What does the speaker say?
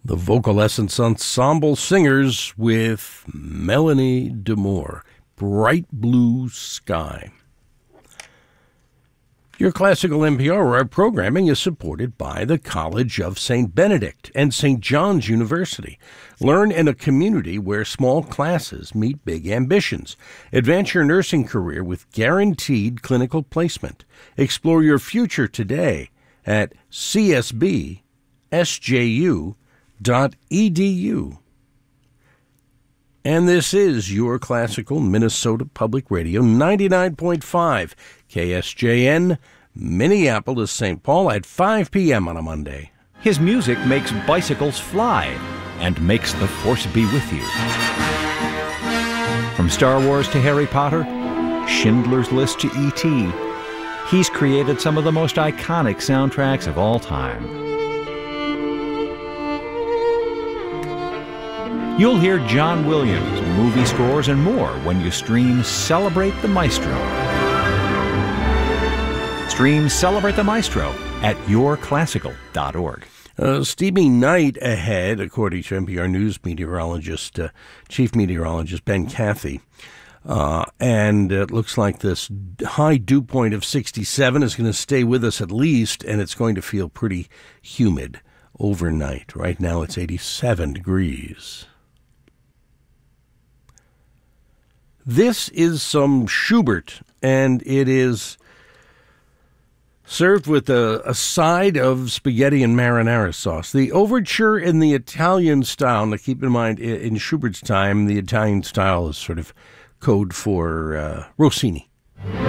The Vocal Essence Ensemble Singers with Melanie DeMore, Bright Blue Sky. Your classical NPR programming is supported by the College of St. Benedict and St. John's University. Learn in a community where small classes meet big ambitions. Advance your nursing career with guaranteed clinical placement. Explore your future today at csbsju.edu. And this is your classical Minnesota Public Radio, 99.5 KSJN, Minneapolis, St. Paul at 5 p.m. on a Monday. His music makes bicycles fly and makes the Force be with you. From Star Wars to Harry Potter, Schindler's List to E.T., he's created some of the most iconic soundtracks of all time. You'll hear John Williams, movie scores, and more when you stream Celebrate the Maestro. Stream Celebrate the Maestro at yourclassical.org. Steamy night ahead, according to NPR News meteorologist, Chief Meteorologist Ben Cathy. And it looks like this high dew point of 67 is going to stay with us at least, and it's going to feel pretty humid overnight. Right now it's 87 degrees. This is some Schubert, and it is served with a side of spaghetti and marinara sauce. The overture in the Italian style. Now, keep in mind, in Schubert's time, the Italian style is sort of code for Rossini.